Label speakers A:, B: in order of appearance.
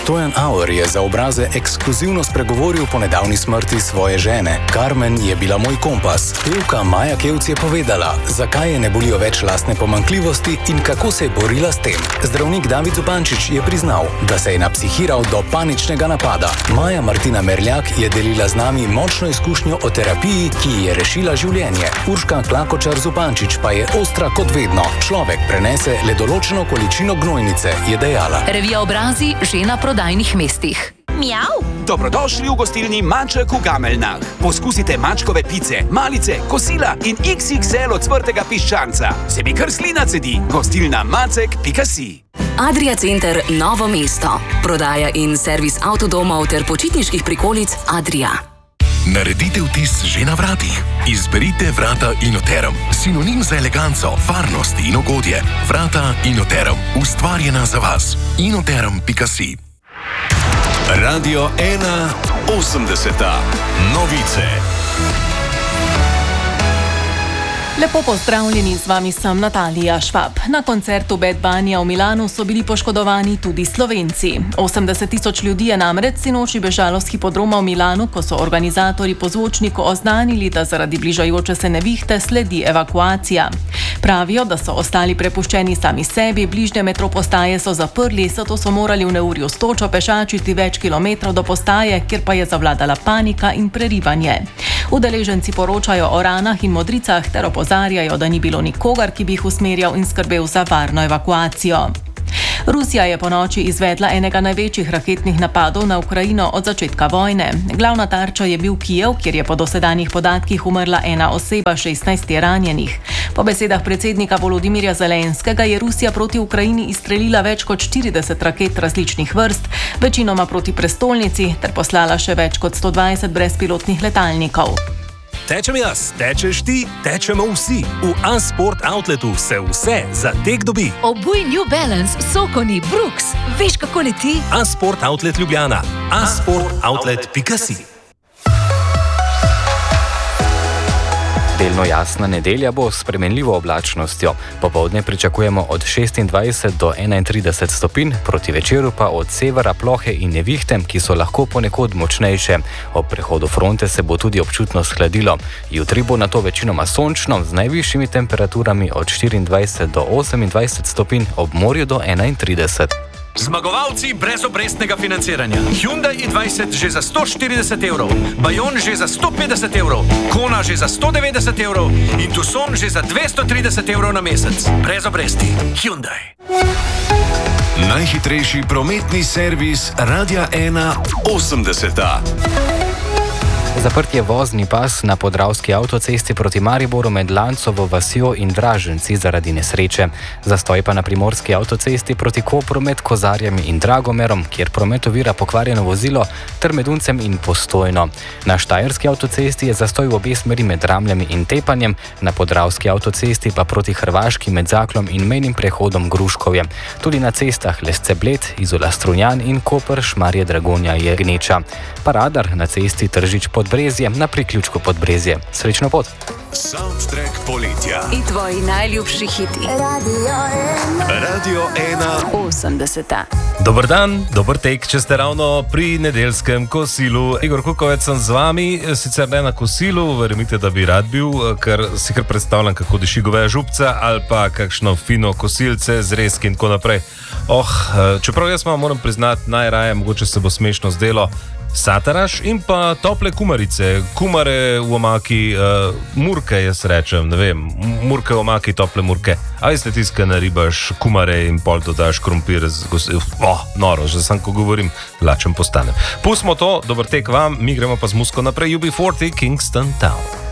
A: Stojan Auer je za obraze ekskluzivno spregovoril po nedavni smrti svoje žene. Carmen je bila moj kompas. Pevka Maja Kevc je povedala, zakaj je ne bolijo več lastne pomanjkljivosti in kako se je borila s tem. Zdravnik David Zupančič je priznal, da se je napsihiral do paničnega napada. Maja Martina Merljak je delila z nami močno izkušnjo o terapiji, ki ji je rešila življenje. Urška Klakočar Zupančič pa je ostra kot vedno. Človek prenese le določeno količino gnojnice, je dejala.
B: Revija Obrazi že na prodajnih mestih.
C: Mjav! Dobrodošli v gostilni Maček v Gameljnah. Poskusite mačkove pice, malice, kosila in XXL ocvrtega piščanca. Se mi kar slina cedi. Gostilna Macek.si.
B: Adria Center Novo mesto. Prodaja in servis avtodomov ter počitniških prikolic Adria.
D: Naredite vtis že na vratih. Izberite vrata Inoterum. Sinonim za eleganco, varnost in ugodje. Vrata Inoterum. Ustvarjena za vas. Inoterum.si. Radio 1 80. Novice.
E: Lepo pozdravljeni, z vami sem Natalija Švab. Na koncertu Bad Bunyja v Milanu so bili poškodovani tudi Slovenci. 80.000 ljudi je namreč sinoči bežalo s hipodroma v Milanu, ko so organizatorji po zvočniku oznanili, da zaradi bližajoče se nevihte sledi evakuacija. Pravijo, da so ostali prepuščeni sami sebi, bližnje metro postaje so zaprli, zato so morali v neurju s točo pešačiti več kilometrov do postaje, kjer pa je zavladala panika in prerivanje. Udeleženci poročajo o ranah in modricah ter opozarjajo, da ni bilo nikogar, ki bi jih usmerjal in skrbel za varno evakuacijo. Rusija je ponoči izvedla enega največjih raketnih napadov na Ukrajino od začetka vojne. Glavna tarča je bil Kijev, kjer je po dosedanjih podatkih umrla ena oseba, 16 je ranjenih. Po besedah predsednika Volodimirja Zelenskega je Rusija proti Ukrajini izstrelila več kot 40 raket različnih vrst, večinoma proti prestolnici, ter poslala še več kot 120 brezpilotnih letalnikov.
F: Tečem jaz, tečeš ti, tečemo vsi. V A-Sport Outletu se vse za tek dobi.
G: Obuj New Balance, Sokoni, Brooks. Veš, kako leti?
F: A-Sport Outlet Ljubljana. A-Sport-Outlet.si.
H: Delno jasna nedelja bo s spremenljivo oblačnostjo. Popoldne pričakujemo od 26 do 31 stopinj, proti večeru pa od severa plohe in nevihte, ki so lahko ponekod močnejše. Ob prehodu fronte se bo tudi občutno shladilo. Jutri bo nato večinoma sončno, z najvišjimi temperaturami od 24 do 28 stopinj, ob morju do 31.
I: Zmagovalci brezobrestnega financiranja. Hyundai i20 že za 140 evrov, Bayon že za 150 evrov, Kona že za 190 evrov in Tucson že za 230 evrov na mesec. Brez obresti. Hyundai.
D: Najhitrejši prometni servis Radia 1 80.
H: Zaprt je vozni pas na Podravski avtocesti proti Mariboru med Lancovo vasjo in Draženci zaradi nesreče. Zastoj pa na Primorski avtocesti proti Kopru med Kozarjami in Dragomerom, kjer promet ovira pokvarjeno vozilo, ter med Uncem in Postojno. Na Štajerski avtocesti je zastoj v obe smeri med Ramljami in Tepanjem, na Podravski avtocesti pa proti Hrvaški med Zaklom in mejnim prehodom Gruškovje. Tudi na cestah Lesce-Bled, Izola Strunjan in Koper Šmarje Dragonja je gneča. Pa radar na cesti Tržič Podbrezje na priključku Podbrezje. Srečno pot!
D: Soundtrack poletja.
B: In tvoji najljubši hiti.
D: Radio 1
B: 80.
F: Dober dan, dober tek, če ste ravno pri nedeljskem kosilu. Igor Kukovec sem z vami, sicer ne na kosilu, verjemite, da bi rad bil, ker si kar predstavljam, kako diši goveja župca ali pa kakšno fino kosilce, zrezki in tako naprej. Čeprav jaz moram priznati, najraje, mogoče se bo smešno zdelo, sataraš in pa tople kumarice, kumare v omaki, murke, jaz rečem, ne vem, murke v omaki, tople murke. A veste tiska naribaš kumare in pol dodaš krompir, noro, že sam ko govorim, lačen postanem. Pustimo to, dober tek vam, mi gremo pa z muziko naprej, UB40, Kingston Town.